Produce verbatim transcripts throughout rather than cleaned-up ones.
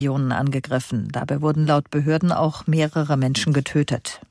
Regionen angegriffen. Dabei wurden laut Behörden auch mehrere Menschen getötet.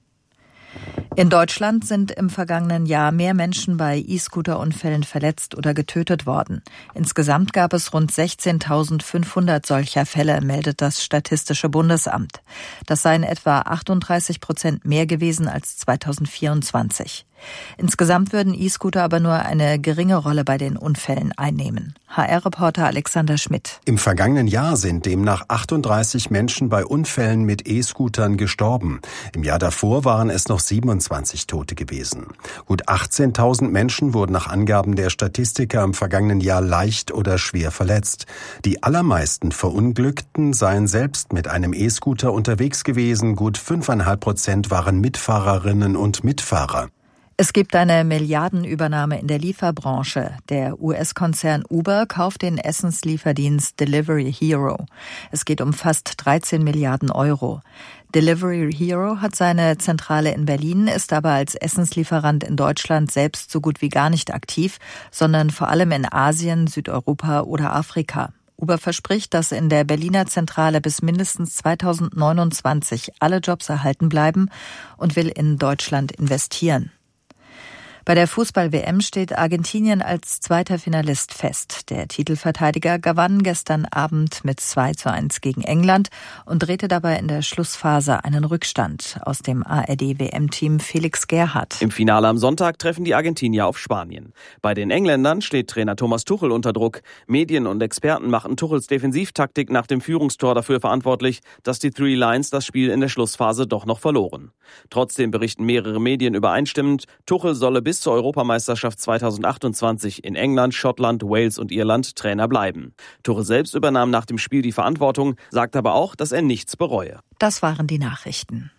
In Deutschland sind im vergangenen Jahr mehr Menschen bei E-Scooter-Unfällen verletzt oder getötet worden. Insgesamt gab es rund sechzehntausendfünfhundert solcher Fälle, meldet das Statistische Bundesamt. Das seien etwa achtunddreißig Prozent mehr gewesen als zweitausendvierundzwanzig. Insgesamt würden E-Scooter aber nur eine geringe Rolle bei den Unfällen einnehmen. H R-Reporter Alexander Schmidt. Im vergangenen Jahr sind demnach achtunddreißig Menschen bei Unfällen mit E-Scootern gestorben. Im Jahr davor waren es noch siebenundzwanzig Tote gewesen. Gut achtzehntausend Menschen wurden nach Angaben der Statistiker im vergangenen Jahr leicht oder schwer verletzt. Die allermeisten Verunglückten seien selbst mit einem E-Scooter unterwegs gewesen. Gut fünfeinhalb Prozent waren Mitfahrerinnen und Mitfahrer. Es gibt eine Milliardenübernahme in der Lieferbranche. Der U S-Konzern Uber kauft den Essenslieferdienst Delivery Hero. Es geht um fast dreizehn Milliarden Euro. Delivery Hero hat seine Zentrale in Berlin, ist aber als Essenslieferant in Deutschland selbst so gut wie gar nicht aktiv, sondern vor allem in Asien, Südeuropa oder Afrika. Uber verspricht, dass in der Berliner Zentrale bis mindestens zweitausendneunundzwanzig alle Jobs erhalten bleiben und will in Deutschland investieren. Bei der Fußball-W M steht Argentinien als zweiter Finalist fest. Der Titelverteidiger gewann gestern Abend mit zwei zu eins gegen England und drehte dabei in der Schlussphase einen Rückstand. Aus dem A R D-W M-Team Felix Gerhardt. Im Finale am Sonntag treffen die Argentinier auf Spanien. Bei den Engländern steht Trainer Thomas Tuchel unter Druck. Medien und Experten machten Tuchels Defensivtaktik nach dem Führungstor dafür verantwortlich, dass die Three Lions das Spiel in der Schlussphase doch noch verloren. Trotzdem berichten mehrere Medien übereinstimmend, Tuchel solle bis zur Europameisterschaft zweitausendachtundzwanzig in England, Schottland, Wales und Irland Trainer bleiben. Tuchel selbst übernahm nach dem Spiel die Verantwortung, sagt aber auch, dass er nichts bereue. Das waren die Nachrichten.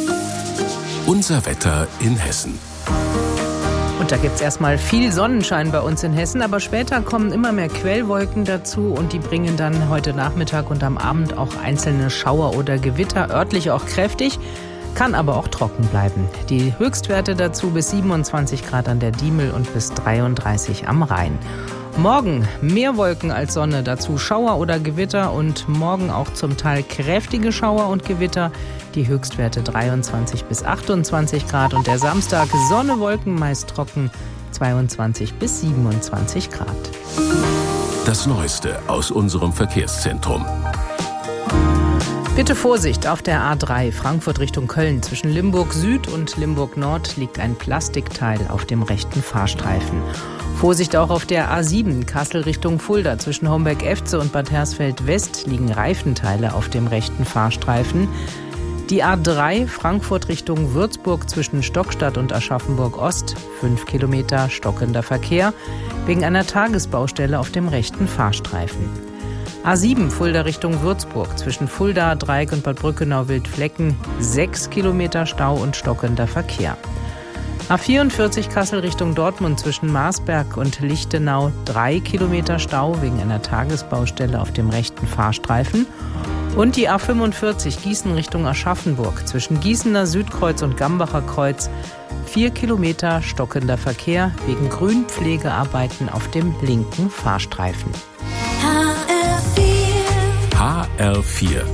Unser Wetter in Hessen. Und da gibt's erstmal viel Sonnenschein bei uns in Hessen, aber später kommen immer mehr Quellwolken dazu und die bringen dann heute Nachmittag und am Abend auch einzelne Schauer oder Gewitter, örtlich auch kräftig. Kann aber auch trocken bleiben. Die Höchstwerte dazu bis siebenundzwanzig Grad an der Diemel und bis dreiunddreißig am Rhein. Morgen mehr Wolken als Sonne, dazu Schauer oder Gewitter und morgen auch zum Teil kräftige Schauer und Gewitter. Die Höchstwerte dreiundzwanzig bis achtundzwanzig Grad und der Samstag Sonne, Wolken, meist trocken, zweiundzwanzig bis siebenundzwanzig Grad. Das Neueste aus unserem Verkehrszentrum. Bitte Vorsicht, auf der A drei Frankfurt Richtung Köln. Zwischen Limburg Süd und Limburg Nord liegt ein Plastikteil auf dem rechten Fahrstreifen. Vorsicht auch auf der A sieben Kassel Richtung Fulda. Zwischen Homberg-Efze und Bad Hersfeld West liegen Reifenteile auf dem rechten Fahrstreifen. Die A drei Frankfurt Richtung Würzburg zwischen Stockstadt und Aschaffenburg Ost. Fünf Kilometer stockender Verkehr wegen einer Tagesbaustelle auf dem rechten Fahrstreifen. A sieben Fulda Richtung Würzburg zwischen Fulda, Dreieck und Bad Brückenau-Wildflecken sechs Kilometer Stau und stockender Verkehr. A vierundvierzig Kassel Richtung Dortmund zwischen Marsberg und Lichtenau drei Kilometer Stau wegen einer Tagesbaustelle auf dem rechten Fahrstreifen. Und die A fünfundvierzig Gießen Richtung Aschaffenburg zwischen Gießener Südkreuz und Gambacher Kreuz vier Kilometer stockender Verkehr wegen Grünpflegearbeiten auf dem linken Fahrstreifen. H R vier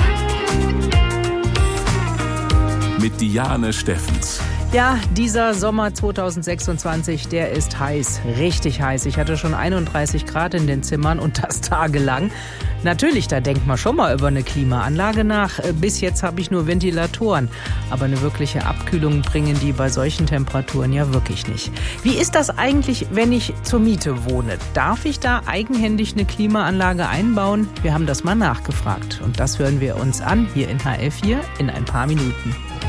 mit Diane Steffens. Ja, dieser Sommer zweitausendsechsundzwanzig, der ist heiß, richtig heiß. Ich hatte schon einunddreißig Grad in den Zimmern und das tagelang. Natürlich, da denkt man schon mal über eine Klimaanlage nach. Bis jetzt habe ich nur Ventilatoren. Aber eine wirkliche Abkühlung bringen die bei solchen Temperaturen ja wirklich nicht. Wie ist das eigentlich, wenn ich zur Miete wohne? Darf ich da eigenhändig eine Klimaanlage einbauen? Wir haben das mal nachgefragt. Und das hören wir uns an hier in H R vier in ein paar Minuten.